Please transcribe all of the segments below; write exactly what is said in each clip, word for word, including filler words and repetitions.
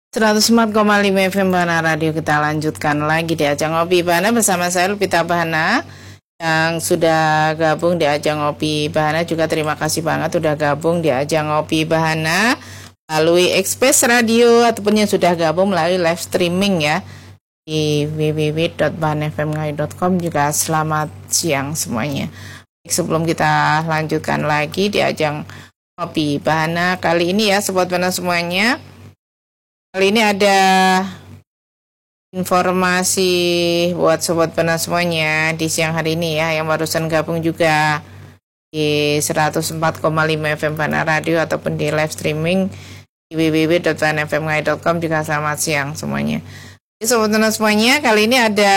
seratus empat koma lima F M Bahana Radio. Kita lanjutkan lagi di ajang ngopi Bahana bersama saya Lupita Bahana yang sudah gabung di ajang ngopi Bahana. Juga terima kasih banget sudah gabung di ajang ngopi Bahana melalui Express Radio ataupun yang sudah gabung melalui live streaming ya di w w w dot bahana f m ngai dot com. Juga selamat siang semuanya. Sebelum kita lanjutkan lagi di ajang ngopi Bahana kali ini ya Sobat Bahana semuanya, kali ini ada informasi buat Sobat Bahana semuanya di siang hari ini ya, yang barusan gabung juga di seratus empat koma lima F M Bahana Radio ataupun di live streaming di w w w dot bahana f m ngai dot com. Juga selamat siang semuanya. Jadi Sobat Bahana semuanya, kali ini ada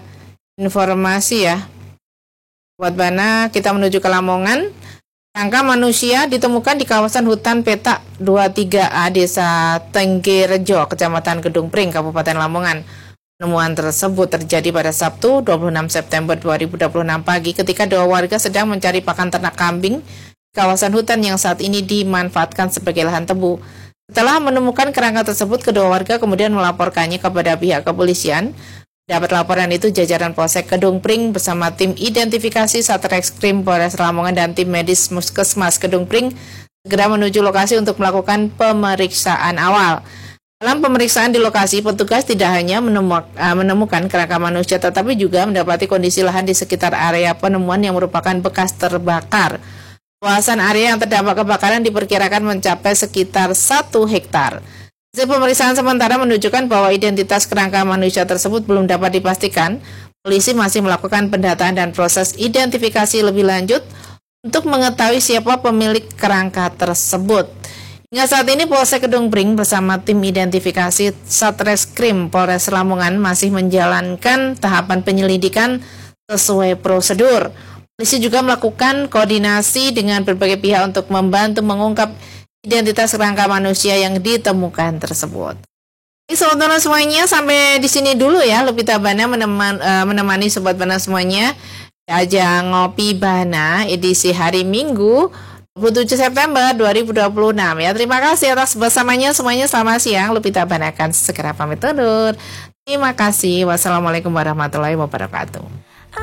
informasi ya buat Bahana, kita menuju ke Lamongan. Kerangka manusia ditemukan di kawasan hutan petak dua puluh tiga A Desa Tenggerejo, Kecamatan Kedung Pring, Kabupaten Lamongan. Penemuan tersebut terjadi pada Sabtu dua puluh enam September dua ribu dua puluh enam pagi ketika dua warga sedang mencari pakan ternak kambing di kawasan hutan yang saat ini dimanfaatkan sebagai lahan tebu. Setelah menemukan kerangka tersebut, kedua warga kemudian melaporkannya kepada pihak kepolisian. Dapat laporan itu, jajaran Polsek Kedung Pring bersama tim identifikasi Satreskrim Polres Lamongan dan tim medis Puskesmas Kedung Pring segera menuju lokasi untuk melakukan pemeriksaan awal. Dalam pemeriksaan di lokasi, petugas tidak hanya menemukan kerangka manusia tetapi juga mendapati kondisi lahan di sekitar area penemuan yang merupakan bekas terbakar. Luasan area yang terdampak kebakaran diperkirakan mencapai sekitar satu hektar. Hasil pemeriksaan sementara menunjukkan bahwa identitas kerangka manusia tersebut belum dapat dipastikan. Polisi masih melakukan pendataan dan proses identifikasi lebih lanjut untuk mengetahui siapa pemilik kerangka tersebut. Hingga saat ini Polsek Kedung Pring bersama tim identifikasi Satreskrim Polres Lamongan masih menjalankan tahapan penyelidikan sesuai prosedur. Polisi juga melakukan koordinasi dengan berbagai pihak untuk membantu mengungkap identitas kerangka manusia yang ditemukan tersebut. Jadi Sobat Bahana semuanya, sampai di sini dulu ya Lupita Bahana meneman, uh, menemani Sobat Bahana semuanya di ajang ngopi Bahana edisi hari Minggu dua puluh tujuh September dua ribu dua puluh enam ya. Terima kasih atas bersamanya semuanya. Selamat siang. Lupita Bahana akan segera pamit undur. Terima kasih. Wassalamualaikum warahmatullahi wabarakatuh.